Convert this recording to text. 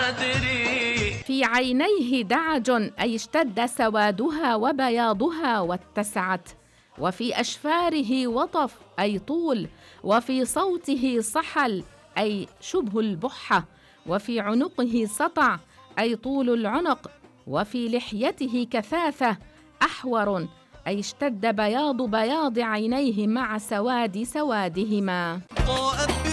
أدري. في عينيه دعج أي اشتد سوادها وبياضها واتسعت، وفي أشفاره وطف أي طول، وفي صوته صحل أي شبه البحة، وفي عنقه سطع أي طول العنق، وفي لحيته كثافة أحور أي اشتد بياض عينيه مع سواد سوادهما. ضاءت